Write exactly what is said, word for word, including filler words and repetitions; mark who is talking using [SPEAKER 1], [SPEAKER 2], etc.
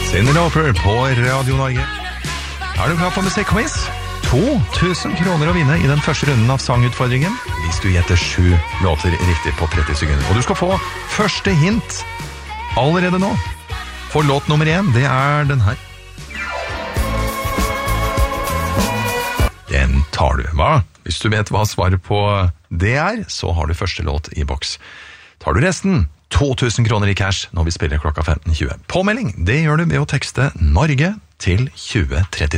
[SPEAKER 1] Cyndi Lauper på Radio Norge. Er du klar for musikkquiz? to tusen kroner å vinne i den første runden av sangutfordringen hvis du gjetter sju låter riktig på tretti sekunder. Og du skal få første hint allerede nå. For låt nummer én, det er den her. Den tar du. Hva? Hvis du vet hva svaret på det er, så har du første låt i boks. Tar du resten, to tusen kroner i cash når vi spiller klokka femten tjue. Påmelding, det gjør du ved å tekste Norge til tjue trettito.